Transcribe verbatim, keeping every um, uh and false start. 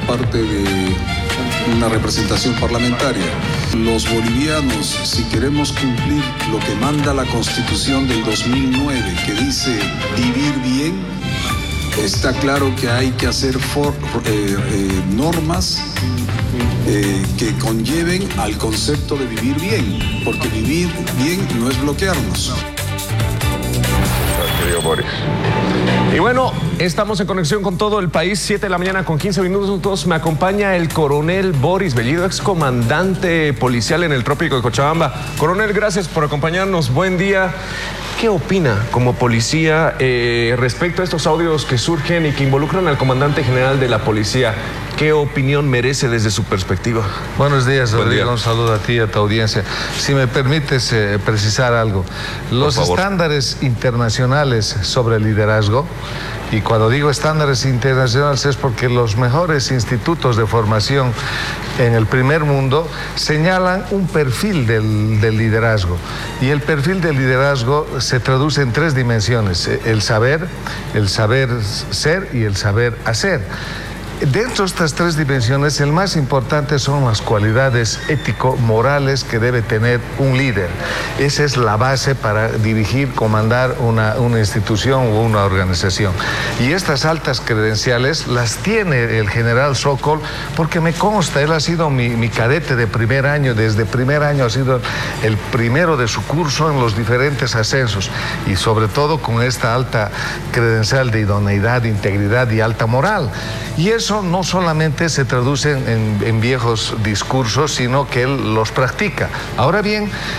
parte de una representación parlamentaria. Los bolivianos, si queremos cumplir lo que manda la Constitución del dos mil nueve, que dice vivir bien, está claro que hay que hacer for, eh, eh, normas eh, que conlleven al concepto de vivir bien, porque vivir bien no es bloquearnos. Querido Boris. Y bueno, estamos en conexión con todo el país, siete de la mañana con quince minutos. Me acompaña el coronel Boris Bellido, excomandante policial en el trópico de Cochabamba. Coronel, gracias por acompañarnos. Buen día. ¿Qué opina como policía eh, respecto a estos audios que surgen y que involucran al comandante general de la policía? ¿Qué opinión merece desde su perspectiva? Buenos días, Buen Rodrigo. día. Un saludo a ti y a tu audiencia. Si me permites eh, precisar algo. Los estándares internacionales sobre el liderazgo, y cuando digo estándares internacionales es porque los mejores institutos de formación en el primer mundo señalan un perfil del, del liderazgo. Y el perfil del liderazgo se traduce en tres dimensiones: el saber, el saber ser y el saber hacer. Dentro de estas tres dimensiones, el más importante son las cualidades ético-morales que debe tener un líder. Esa es la base para dirigir, comandar una, una institución o una organización. Y estas altas credenciales las tiene el general Sokol, porque me consta, él ha sido mi, mi cadete de primer año, desde primer año ha sido el primero de su curso en los diferentes ascensos, y sobre todo con esta alta credencial de idoneidad, integridad y alta moral. Y eso Eso no solamente se traduce en, en viejos discursos, sino que él los practica. Ahora bien,